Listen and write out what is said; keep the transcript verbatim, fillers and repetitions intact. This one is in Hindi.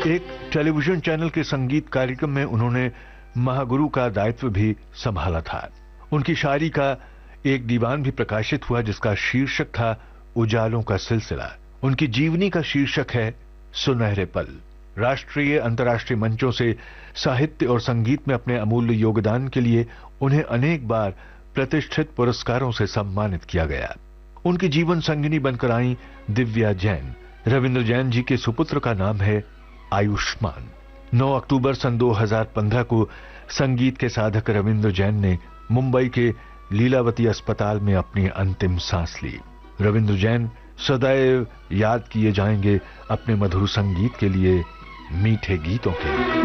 एक टेलीविजन चैनल के संगीत कार्यक्रम में उन्होंने महागुरु का दायित्व भी संभाला था। उनकी शायरी का एक दीवान भी प्रकाशित हुआ जिसका शीर्षक था उजालों का सिलसिला। उनकी जीवनी का शीर्षक है सुनहरे पल। राष्ट्रीय अंतर्राष्ट्रीय मंचों से साहित्य और संगीत में अपने अमूल्य योगदान के लिए उन्हें अनेक बार प्रतिष्ठित पुरस्कारों से सम्मानित किया गया। उनकी जीवन संगिनी बनकर आई दिव्या जैन। रविंद्र जैन जी के सुपुत्र का नाम है आयुष्मान। नौ अक्टूबर सन दो हज़ार पंद्रह को संगीत के साधक रविंद्र जैन ने मुंबई के लीलावती अस्पताल में अपनी अंतिम सांस ली। रविंद्र जैन सदैव याद किए जाएंगे अपने मधुर संगीत के लिए, मीठे गीतों के लिए।